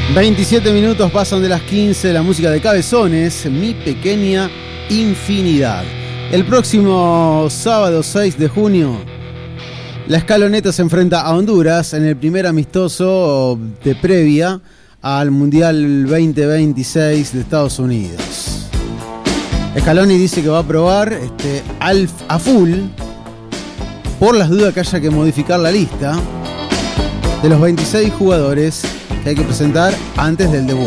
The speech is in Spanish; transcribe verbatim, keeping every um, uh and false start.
veintisiete minutos pasan de las quince, la música de Cabezones, Mi Pequeña Infinidad. El próximo sábado seis de junio, la Escaloneta se enfrenta a Honduras en el primer amistoso de previa al Mundial veinte veintiséis de Estados Unidos. Scaloni dice que va a probar este, al, a full, por las dudas que haya que modificar la lista de los veintiséis jugadores que hay que presentar antes del debut.